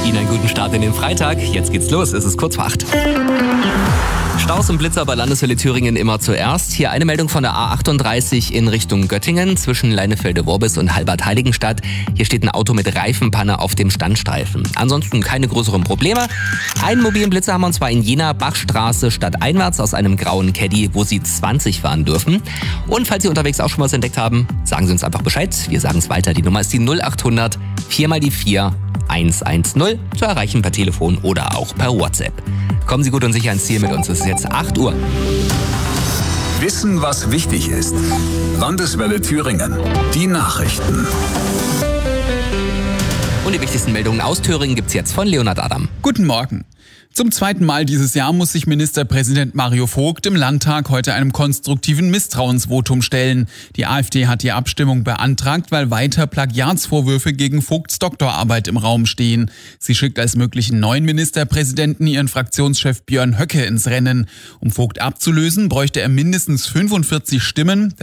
Ihnen einen guten Start in den Freitag. Jetzt geht's los, es ist kurz vor 8. Staus und Blitzer bei Landeshölle Thüringen immer zuerst. Hier eine Meldung von der A38 in Richtung Göttingen zwischen Leinefelde-Worbis und Halbert-Heiligenstadt. Hier steht ein Auto mit Reifenpanne auf dem Standstreifen. Ansonsten keine größeren Probleme. Einen mobilen Blitzer haben wir und zwar in Jena, Bachstraße stadteinwärts aus einem grauen Caddy, wo Sie 20 fahren dürfen. Und falls Sie unterwegs auch schon was entdeckt haben, sagen Sie uns einfach Bescheid. Wir sagen es weiter. Die Nummer ist die 0800 4x4 110 zu erreichen per Telefon oder auch per WhatsApp. Kommen Sie gut und sicher ins Ziel mit uns. Es ist jetzt 8 Uhr. Wissen, was wichtig ist. Landeswelle Thüringen. Die Nachrichten. Und die wichtigsten Meldungen aus Thüringen gibt's jetzt von Leonhard Adam. Guten Morgen. Zum zweiten Mal dieses Jahr muss sich Ministerpräsident Mario Vogt im Landtag heute einem konstruktiven Misstrauensvotum stellen. Die AfD hat die Abstimmung beantragt, weil weiter Plagiatsvorwürfe gegen Vogts Doktorarbeit im Raum stehen. Sie schickt als möglichen neuen Ministerpräsidenten ihren Fraktionschef Björn Höcke ins Rennen. Um Vogt abzulösen, bräuchte er mindestens 45 Stimmen.